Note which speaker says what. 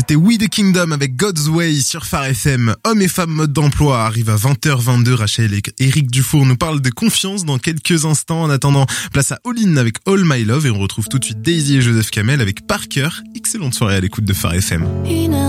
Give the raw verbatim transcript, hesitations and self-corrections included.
Speaker 1: c'était We the Kingdom avec God's Way sur Phare F M. Hommes et femmes mode d'emploi arrive à vingt heures vingt-deux. Rachel et Eric Dufour nous parlent de confiance dans quelques instants. En attendant, place à All In avec All My Love et on retrouve tout de suite Daisy et Joseph Kamel avec Parker. Excellente soirée à l'écoute de Phare F M.